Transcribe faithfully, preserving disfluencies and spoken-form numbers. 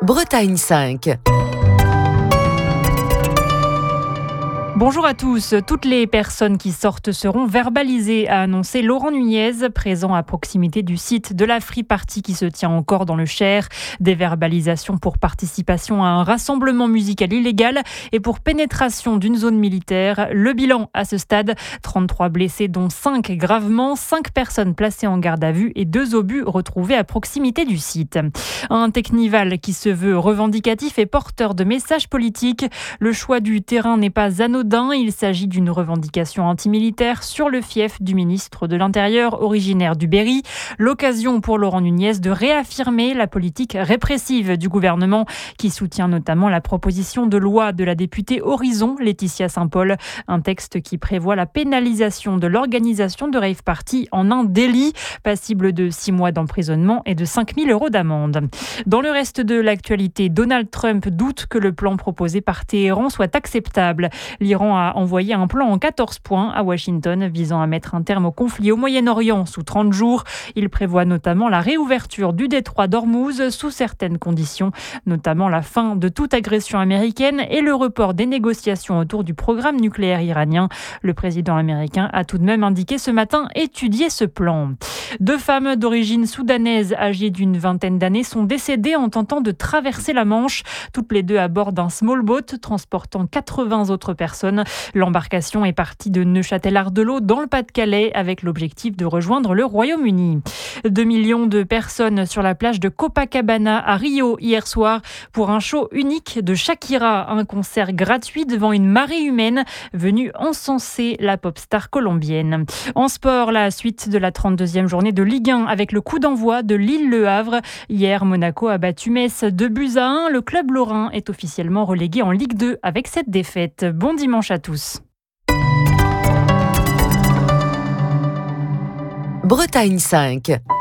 Bretagne cinq. Bonjour à tous. Toutes les personnes qui sortent seront verbalisées, a annoncé Laurent Nunez, présent à proximité du site de la Free Party qui se tient encore dans le Cher. Des verbalisations pour participation à un rassemblement musical illégal et pour pénétration d'une zone militaire. Le bilan à ce stade, trente-trois blessés dont cinq gravement, cinq personnes placées en garde à vue et deux obus retrouvés à proximité du site. Un Teknival qui se veut revendicatif et porteur de messages politiques. Le choix du terrain n'est pas anodin. Il s'agit d'une revendication antimilitaire sur le fief du ministre de l'Intérieur originaire du Berry. L'occasion pour Laurent Nunez de réaffirmer la politique répressive du gouvernement qui soutient notamment la proposition de loi de la députée Horizon, Laetitia Saint-Paul. Un texte qui prévoit la pénalisation de l'organisation de rave party en un délit, passible de six mois d'emprisonnement et de cinq mille euros d'amende. Dans le reste de l'actualité, Donald Trump doute que le plan proposé par Téhéran soit acceptable. L'Iran a envoyé un plan en quatorze points à Washington visant à mettre un terme au conflit au Moyen-Orient sous trente jours. Il prévoit notamment la réouverture du détroit d'Ormuz sous certaines conditions, notamment la fin de toute agression américaine et le report des négociations autour du programme nucléaire iranien. Le président américain a tout de même indiqué ce matin étudier ce plan. Deux femmes d'origine soudanaise âgées d'une vingtaine d'années sont décédées en tentant de traverser la Manche, toutes les deux à bord d'un small boat transportant quatre-vingts autres personnes. L'embarcation est partie de Neuchâtel-Ardelot dans le Pas-de-Calais avec l'objectif de rejoindre le Royaume-Uni. Deux millions de personnes sur la plage de Copacabana à Rio hier soir pour un show unique de Shakira, un concert gratuit devant une marée humaine venue encenser la pop star colombienne. En sport, la suite de la trente-deuxième journée de Ligue un avec le coup d'envoi de Lille-Le Havre. Hier, Monaco a battu Metz deux buts à un. Le club lorrain est officiellement relégué en Ligue deux avec cette défaite. Bon dimanche à tous. Bretagne cinq.